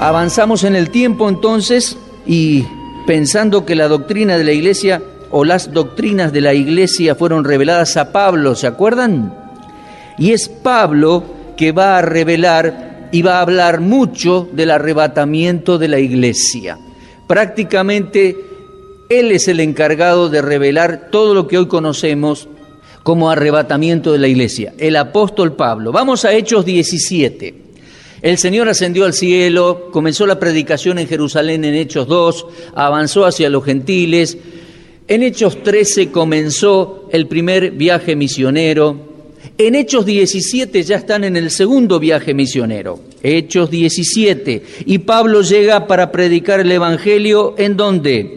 Avanzamos en el tiempo entonces y pensando que la doctrina de la Iglesia o las doctrinas de la Iglesia fueron reveladas a Pablo, ¿se acuerdan? Y es Pablo que va a revelar y va a hablar mucho del arrebatamiento de la Iglesia. Prácticamente él es el encargado de revelar todo lo que hoy conocemos como arrebatamiento de la Iglesia, el apóstol Pablo. Vamos a Hechos 17. El Señor ascendió al cielo, comenzó la predicación en Jerusalén en Hechos 2, avanzó hacia los gentiles. En Hechos 13 comenzó el primer viaje misionero. En Hechos 17 ya están en el segundo viaje misionero. Hechos 17. Y Pablo llega para predicar el Evangelio, ¿en dónde?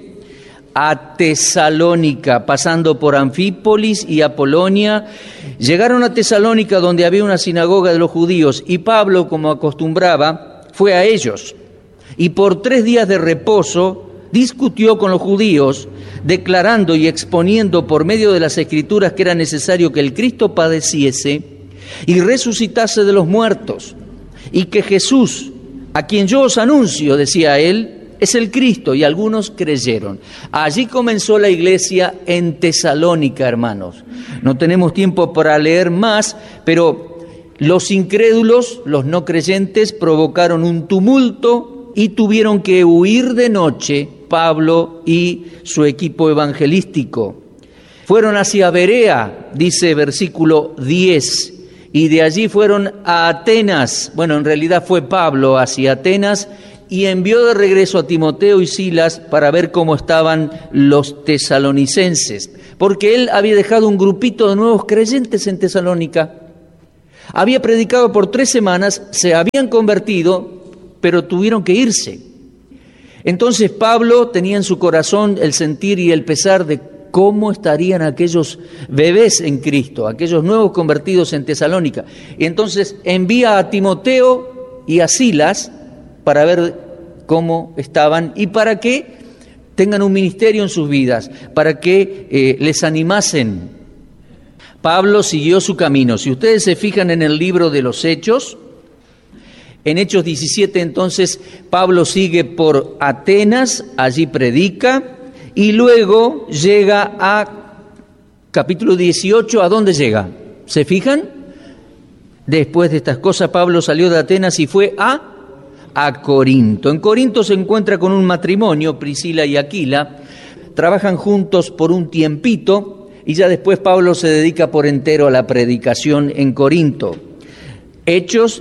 A Tesalónica, pasando por Anfípolis y Apolonia. Llegaron a Tesalónica, donde había una sinagoga de los judíos, y Pablo, como acostumbraba, fue a ellos. Y por 3 días de reposo discutió con los judíos, declarando y exponiendo por medio de las Escrituras que era necesario que el Cristo padeciese y resucitase de los muertos, y que Jesús, a quien yo os anuncio, decía él, es el Cristo, y algunos creyeron. Allí comenzó la iglesia en Tesalónica, hermanos. No tenemos tiempo para leer más, pero los incrédulos, los no creyentes, provocaron un tumulto y tuvieron que huir de noche Pablo y su equipo evangelístico. Fueron hacia Berea, dice versículo 10, y de allí fueron a Atenas. Bueno, en realidad fue Pablo hacia Atenas, y envió de regreso a Timoteo y Silas para ver cómo estaban los tesalonicenses, porque él había dejado un grupito de nuevos creyentes en Tesalónica. Había predicado por 3 semanas, se habían convertido, pero tuvieron que irse. Entonces Pablo tenía en su corazón el sentir y el pesar de cómo estarían aquellos bebés en Cristo, aquellos nuevos convertidos en Tesalónica. Y entonces envía a Timoteo y a Silas para ver cómo estaban y para que tengan un ministerio en sus vidas, para que les animasen. Pablo siguió su camino. Si ustedes se fijan en el libro de los Hechos, en Hechos 17 entonces Pablo sigue por Atenas, allí predica, y luego llega a capítulo 18, ¿a dónde llega? ¿Se fijan? Después de estas cosas Pablo salió de Atenas y fue a Corinto. En Corinto se encuentra con un matrimonio, Priscila y Aquila, trabajan juntos por un tiempito y ya después Pablo se dedica por entero a la predicación en Corinto. Hechos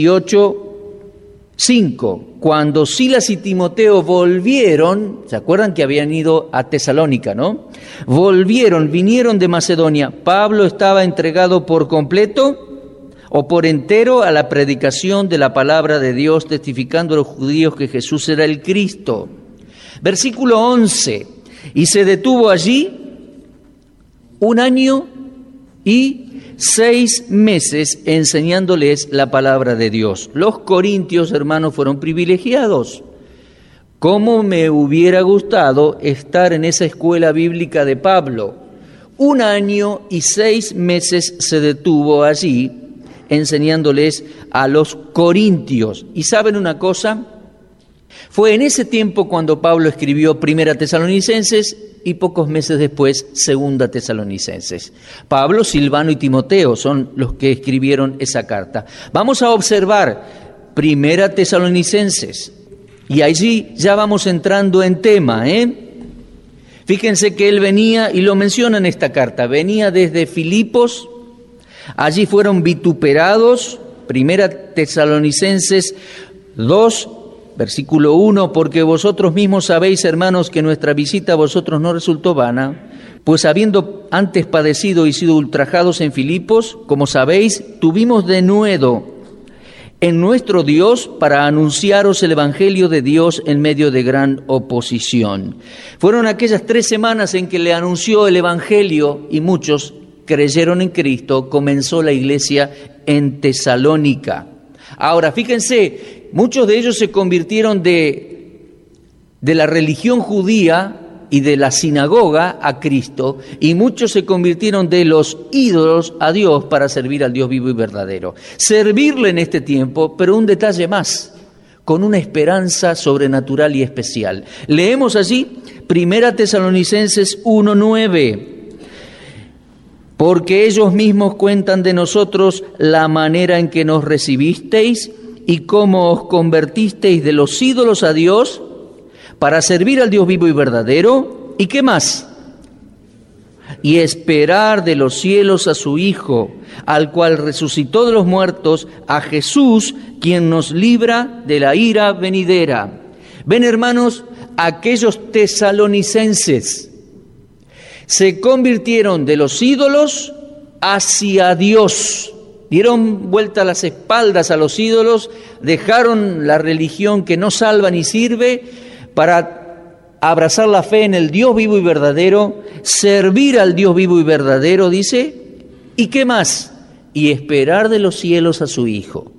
18:5. Cuando Silas y Timoteo volvieron, ¿se acuerdan que habían ido a Tesalónica, no? Vinieron de Macedonia. Pablo estaba entregado por completo o por entero a la predicación de la palabra de Dios, testificando a los judíos que Jesús era el Cristo. Versículo 11, y se detuvo allí 1 año y 6 meses enseñándoles la palabra de Dios. Los corintios, hermanos, fueron privilegiados. ¿Cómo me hubiera gustado estar en esa escuela bíblica de Pablo? 1 año y 6 meses se detuvo allí, enseñándoles a los corintios. ¿Y saben una cosa? Fue en ese tiempo cuando Pablo escribió 1 Tesalonicenses y pocos meses después 2 Tesalonicenses. Pablo, Silvano y Timoteo son los que escribieron esa carta. Vamos a observar 1 Tesalonicenses y allí ya vamos entrando en tema, Fíjense que él venía, y lo menciona en esta carta, venía desde Filipos. Allí fueron vituperados, 1 Tesalonicenses 2, versículo 1, porque vosotros mismos sabéis, hermanos, que nuestra visita a vosotros no resultó vana, pues habiendo antes padecido y sido ultrajados en Filipos, como sabéis, tuvimos denuedo en nuestro Dios para anunciaros el Evangelio de Dios en medio de gran oposición. Fueron aquellas 3 semanas en que le anunció el Evangelio y muchos creyeron en Cristo. Comenzó la iglesia en Tesalónica. Ahora, fíjense, muchos de ellos se convirtieron de la religión judía y de la sinagoga a Cristo, y muchos se convirtieron de los ídolos a Dios para servir al Dios vivo y verdadero. Servirle en este tiempo, pero un detalle más, con una esperanza sobrenatural y especial. Leemos allí 1 Tesalonicenses 1:9. Porque ellos mismos cuentan de nosotros la manera en que nos recibisteis y cómo os convertisteis de los ídolos a Dios para servir al Dios vivo y verdadero. ¿Y qué más? Y esperar de los cielos a su Hijo, al cual resucitó de los muertos, a Jesús, quien nos libra de la ira venidera. Ven, hermanos, aquellos tesalonicenses se convirtieron de los ídolos hacia Dios. Dieron vuelta las espaldas a los ídolos, dejaron la religión que no salva ni sirve para abrazar la fe en el Dios vivo y verdadero, servir al Dios vivo y verdadero, dice, ¿y qué más? Y esperar de los cielos a su Hijo.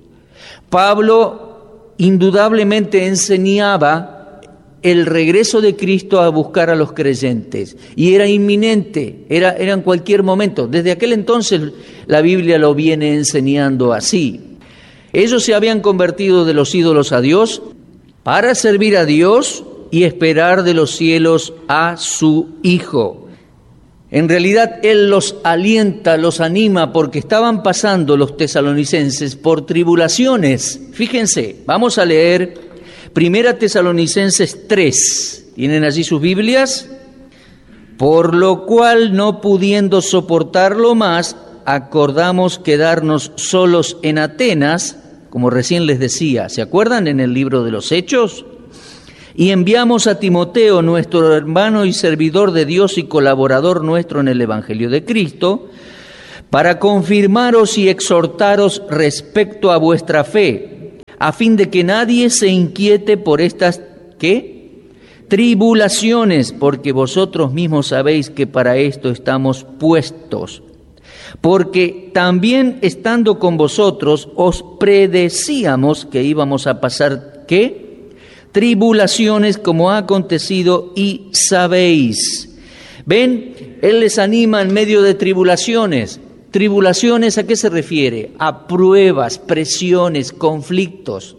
Pablo indudablemente enseñaba el regreso de Cristo a buscar a los creyentes, y era inminente, era en cualquier momento. Desde aquel entonces la Biblia lo viene enseñando así. Ellos se habían convertido de los ídolos a Dios para servir a Dios y esperar de los cielos a su Hijo. En realidad Él los alienta, los anima, porque estaban pasando los tesalonicenses por tribulaciones. Fíjense, vamos a leer 1 Tesalonicenses 3, ¿tienen allí sus Biblias? Por lo cual, no pudiendo soportarlo más, acordamos quedarnos solos en Atenas, como recién les decía, ¿se acuerdan en el libro de los Hechos? Y enviamos a Timoteo, nuestro hermano y servidor de Dios y colaborador nuestro en el Evangelio de Cristo, para confirmaros y exhortaros respecto a vuestra fe, a fin de que nadie se inquiete por estas, ¿qué? Tribulaciones, porque vosotros mismos sabéis que para esto estamos puestos. Porque también estando con vosotros os predecíamos que íbamos a pasar, ¿qué? Tribulaciones, como ha acontecido y sabéis. ¿Ven? Él les anima en medio de tribulaciones. ¿Tribulaciones a qué se refiere? A pruebas, presiones, conflictos.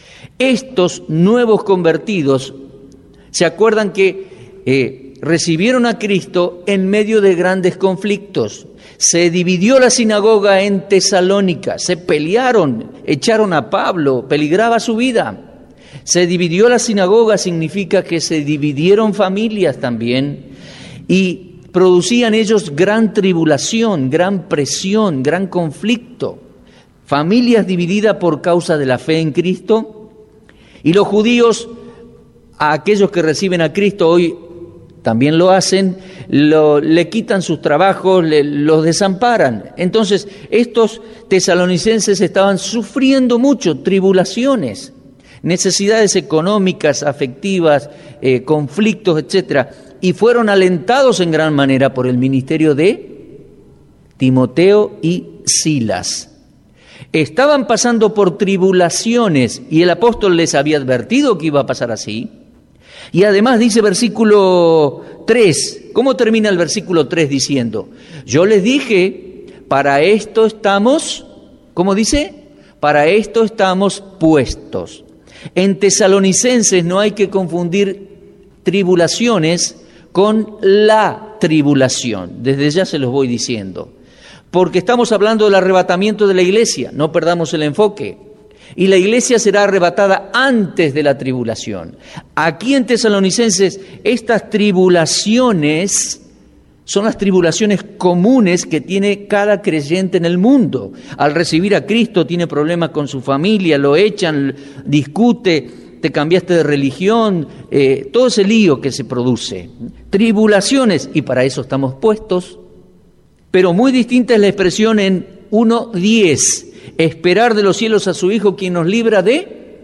Estos nuevos convertidos, ¿se acuerdan que recibieron a Cristo en medio de grandes conflictos? Se dividió la sinagoga en Tesalónica, se pelearon, echaron a Pablo, peligraba su vida. Se dividió la sinagoga significa que se dividieron familias también, y producían ellos gran tribulación, gran presión, gran conflicto. Familias divididas por causa de la fe en Cristo. Y los judíos, a aquellos que reciben a Cristo hoy también lo hacen, le quitan sus trabajos, los desamparan. Entonces, estos tesalonicenses estaban sufriendo mucho, tribulaciones, necesidades económicas, afectivas, conflictos, etcétera. Y fueron alentados en gran manera por el ministerio de Timoteo y Silas. Estaban pasando por tribulaciones y el apóstol les había advertido que iba a pasar así. Y además dice versículo 3, ¿cómo termina el versículo 3 diciendo? Yo les dije, para esto estamos, ¿cómo dice? Para esto estamos puestos. En Tesalonicenses no hay que confundir tribulaciones con la tribulación, desde ya se los voy diciendo, porque estamos hablando del arrebatamiento de la iglesia, no perdamos el enfoque, y la iglesia será arrebatada antes de la tribulación. Aquí en Tesalonicenses, estas tribulaciones son las tribulaciones comunes que tiene cada creyente en el mundo. Al recibir a Cristo tiene problemas con su familia, lo echan, discute, te cambiaste de religión, todo ese lío que se produce. Tribulaciones, y para eso estamos puestos. Pero muy distinta es la expresión en 1:10. Esperar de los cielos a su Hijo, quien nos libra de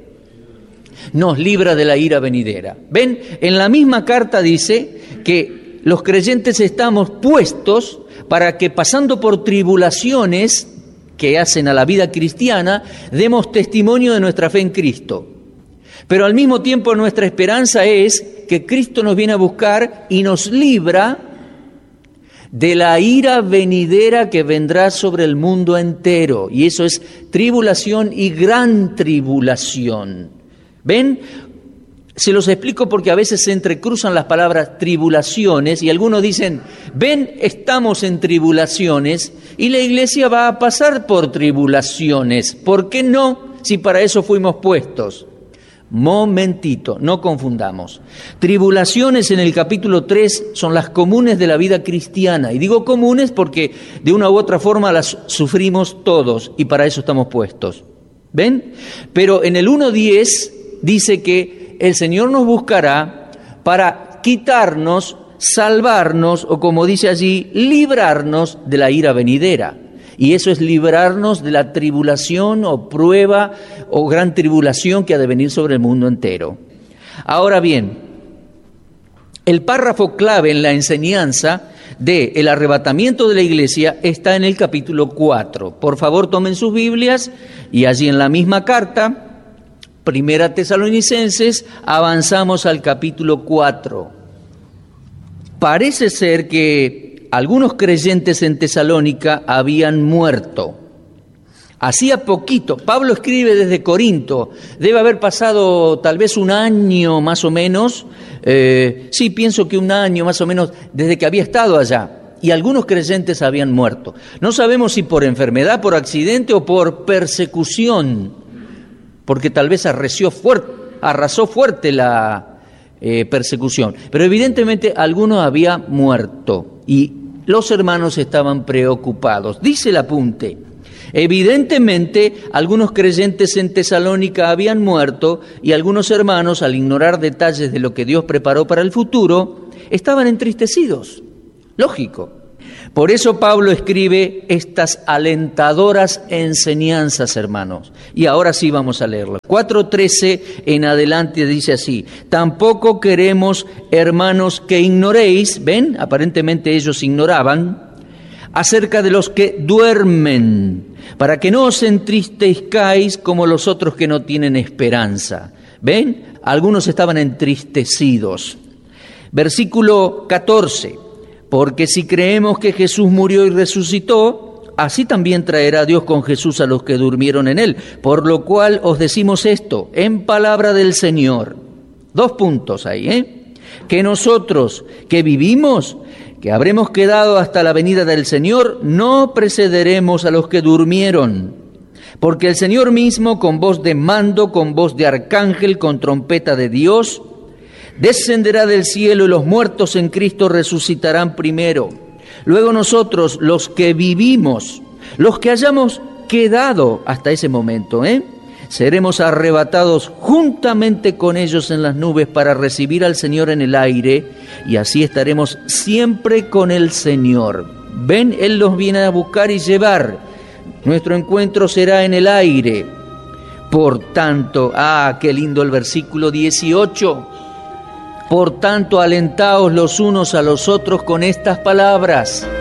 la ira venidera. ¿Ven? En la misma carta dice que los creyentes estamos puestos para que pasando por tribulaciones que hacen a la vida cristiana, demos testimonio de nuestra fe en Cristo. Pero al mismo tiempo nuestra esperanza es que Cristo nos viene a buscar y nos libra de la ira venidera que vendrá sobre el mundo entero. Y eso es tribulación y gran tribulación. ¿Ven? Se los explico porque a veces se entrecruzan las palabras tribulaciones y algunos dicen, ven, estamos en tribulaciones y la iglesia va a pasar por tribulaciones. ¿Por qué no? Si para eso fuimos puestos. Momentito, no confundamos. Tribulaciones en el capítulo 3 son las comunes de la vida cristiana. Y digo comunes porque de una u otra forma las sufrimos todos y para eso estamos puestos. ¿Ven? Pero en el 1:10 dice que el Señor nos buscará para quitarnos, salvarnos o como dice allí, librarnos de la ira venidera. Y eso es librarnos de la tribulación o prueba o gran tribulación que ha de venir sobre el mundo entero. Ahora bien, el párrafo clave en la enseñanza del arrebatamiento de la iglesia está en el capítulo 4. Por favor, tomen sus Biblias y allí en la misma carta, Primera Tesalonicenses, avanzamos al capítulo 4. Parece ser que algunos creyentes en Tesalónica habían muerto. Hacía poquito, Pablo escribe desde Corinto, debe haber pasado tal vez un año más o menos, sí, pienso que un año más o menos desde que había estado allá, y algunos creyentes habían muerto. No sabemos si por enfermedad, por accidente o por persecución, porque tal vez arrasó fuerte la persecución, pero evidentemente alguno había muerto y los hermanos estaban preocupados. Dice el apunte, evidentemente algunos creyentes en Tesalónica habían muerto y algunos hermanos, al ignorar detalles de lo que Dios preparó para el futuro, estaban entristecidos. Lógico. Por eso Pablo escribe estas alentadoras enseñanzas, hermanos. Y ahora sí vamos a leerlas. 4:13 en adelante dice así: tampoco queremos, hermanos, que ignoréis, ven, aparentemente ellos ignoraban, acerca de los que duermen, para que no os entristezcáis como los otros que no tienen esperanza. ¿Ven? Algunos estaban entristecidos. Versículo 14. Porque si creemos que Jesús murió y resucitó, así también traerá Dios con Jesús a los que durmieron en él. Por lo cual os decimos esto, en palabra del Señor. 2 puntos ahí, que nosotros que vivimos, que habremos quedado hasta la venida del Señor, no precederemos a los que durmieron. Porque el Señor mismo, con voz de mando, con voz de arcángel, con trompeta de Dios, descenderá del cielo y los muertos en Cristo resucitarán primero. Luego nosotros, los que vivimos, los que hayamos quedado hasta ese momento, seremos arrebatados juntamente con ellos en las nubes para recibir al Señor en el aire y así estaremos siempre con el Señor. Ven, Él los viene a buscar y llevar. Nuestro encuentro será en el aire. Por tanto, qué lindo el versículo 18. Por tanto, alentaos los unos a los otros con estas palabras.